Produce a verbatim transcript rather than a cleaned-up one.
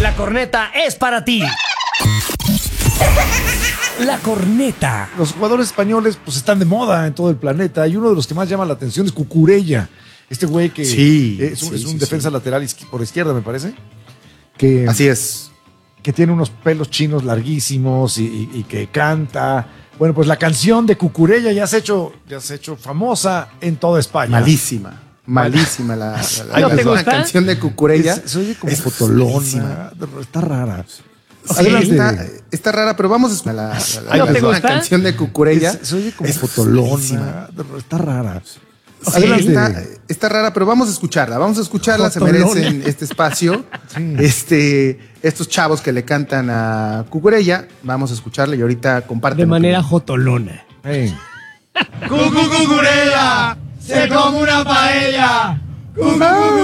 La corneta es para ti. La corneta. Los jugadores españoles pues están de moda en todo el planeta y uno de los que más llama la atención es Cucurella. Este güey que sí, es, un, sí, es un sí, defensa sí. lateral izqui- por izquierda, me parece. Que, Así es. Que tiene unos pelos chinos larguísimos y, y- y que canta. Bueno, pues la canción de Cucurella ya se ha hecho, ya se ha hecho famosa en toda España. Malísima. Malísima la, la, ¿No la- te la gusta? canción de Cucurella. Es- se oye como es fotolona. malísima. Está rara. Sí, Adelante. está, está rara, pero vamos a escuchar la, la, la- ¿No te la gusta? canción de Cucurella. Es- se oye como es fotolona. malísima. Está rara. Sí, Adelante. está, está rara, pero vamos a escucharla. Vamos a escucharla, se Jotolona. merecen este espacio. Sí. Este, estos chavos que le cantan a Cucurella, vamos a escucharla y ahorita comparten. De manera jotolona. Hey. Cucu Cucurella, se come una paella. Cucu